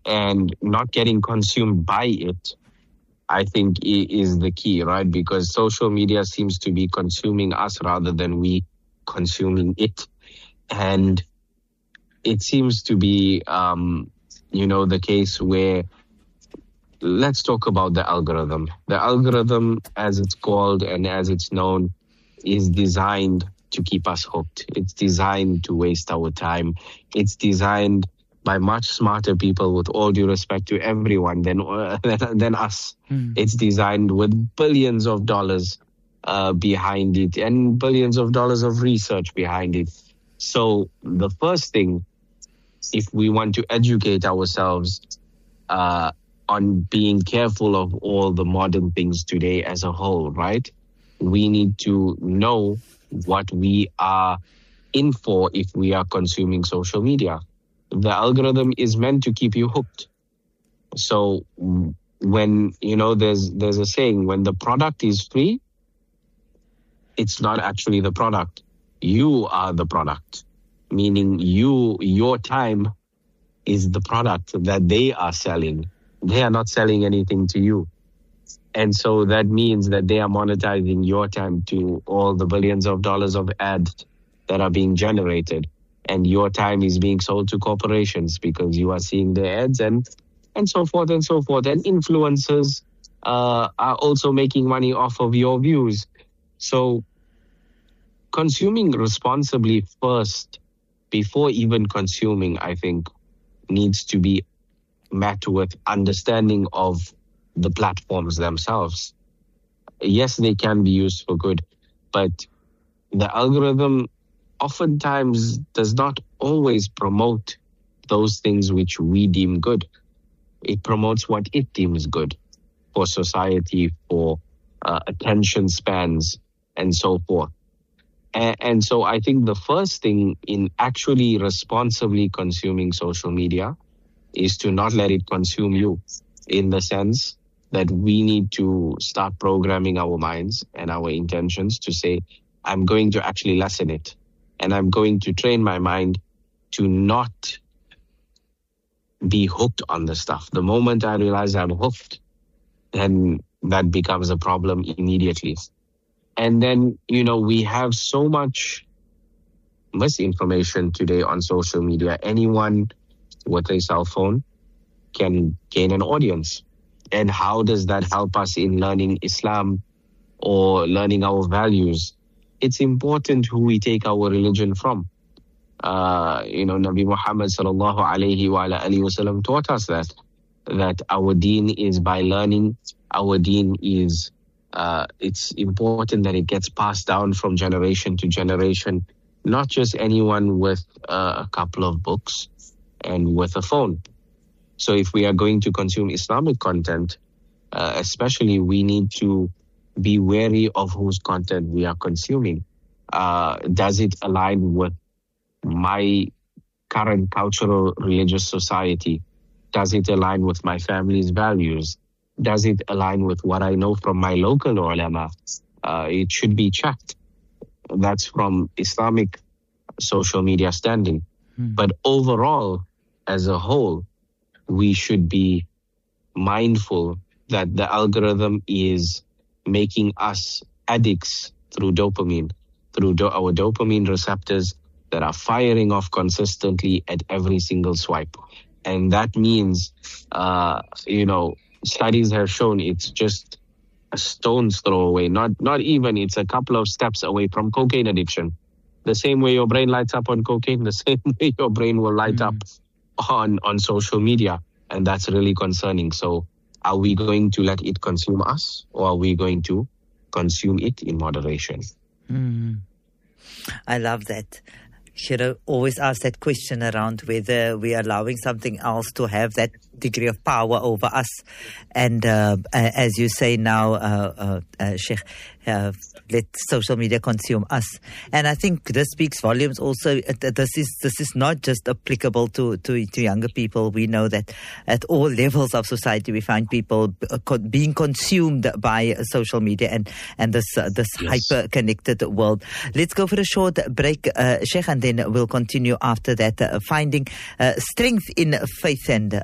and not getting consumed by it, I think is the key, right? Because social media seems to be consuming us rather than we consuming it. And it seems to be, the case where, let's talk about the algorithm. The algorithm, as it's called and as it's known, is designed to keep us hooked. It's designed to waste our time. It's designed by much smarter people, with all due respect to everyone, than us. It's designed with billions of dollars behind it and billions of dollars of research behind it. So the first thing, if we want to educate ourselves on being careful of all the modern things today as a whole, right? We need to know what we are in for if we are consuming social media. The algorithm is meant to keep you hooked. So when, there's a saying, when the product is free, it's not actually the product. You are the product, meaning your time is the product that they are selling. They are not selling anything to you. And so that means that they are monetizing your time to all the billions of dollars of ads that are being generated. And your time is being sold to corporations because you are seeing the ads and so forth and so forth. And influencers are also making money off of your views. So consuming responsibly first, before even consuming, I think, needs to be met with understanding of the platforms themselves. Yes, they can be used for good, but the algorithm oftentimes does not always promote those things which we deem good. It promotes what it deems good for society, for attention spans, and so forth. And so I think the first thing in actually responsibly consuming social media is to not let it consume you, in the sense that we need to start programming our minds and our intentions to say, I'm going to actually lessen it. And I'm going to train my mind to not be hooked on the stuff. The moment I realize I'm hooked, then that becomes a problem immediately. And then, we have so much misinformation today on social media. Anyone with a cell phone can gain an audience. And how does that help us in learning Islam or learning our values? It's important who we take our religion from. Nabi Muhammad sallallahu alayhi wa alihi wasallam taught us that our deen is by learning. Our deen is, it's important that it gets passed down from generation to generation, not just anyone with a couple of books and with a phone. So if we are going to consume Islamic content, especially, we need to be wary of whose content we are consuming. Does it align with my current cultural religious society? Does it align with my family's values? Does it align with what I know from my local ulama? It should be checked. That's from Islamic social media standing. But overall, as a whole, we should be mindful that the algorithm is making us addicts through dopamine, through our dopamine receptors that are firing off consistently at every single swipe. And that means, studies have shown it's just a stone's throw away, not even, it's a couple of steps away from cocaine addiction. The same way your brain lights up on cocaine, the same way your brain will light up on social media. And that's really concerning. So are we going to let it consume us, or are we going to consume it in moderation? I love that. Should always ask that question around whether we are allowing something else to have that degree of power over us. And as you say now, Sheikh, let social media consume us. And I think this speaks volumes also. This is not just applicable to younger people. We know that at all levels of society we find people being consumed by social media and this hyper-connected world. Let's go for a short break, Sheikh, and then we'll continue after that. Finding strength in faith and